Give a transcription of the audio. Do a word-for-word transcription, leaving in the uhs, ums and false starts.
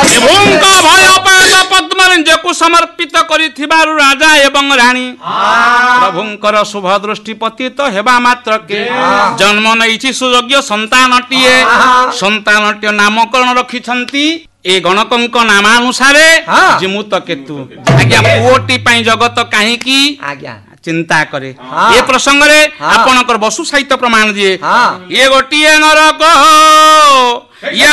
ବିଭୁଙ୍କ ଭୟ ପାଦ ପଦ୍ମରେଞ୍ଜକୁ ସମର୍ପିତ କରିଥିବାରୁ ରାଜା ଏବଂ ରାଣୀ ପ୍ରଭୁଙ୍କର ଶୁଭ ଦୃଷ୍ଟି ପତିତ ହେବା ମାତ୍ରକେ ଜନ୍ମ ନେଇଛି ସୁଯୋଗ୍ୟ ସନ୍ତାନଟିଏ। ସନ୍ତାନଟିର ନାମକରଣ ରଖିଛନ୍ତି ଏ ଗଣକଙ୍କ ନାମାନୁସାରେ ଜିମୁତ କେତୁ। ଆଜ୍ଞା ପୁଅଟି ପାଇଁ ଜଗତ କାହିଁକି ଆଜ୍ଞା ଚିନ୍ତା କରେ ଏ ପ୍ରସଙ୍ଗରେ ଆପଣଙ୍କର ବସୁ ସାହିତ୍ୟ ପ୍ରମାଣ ଦିଏ। ଇଏ ଗୋଟିଏ ନରକ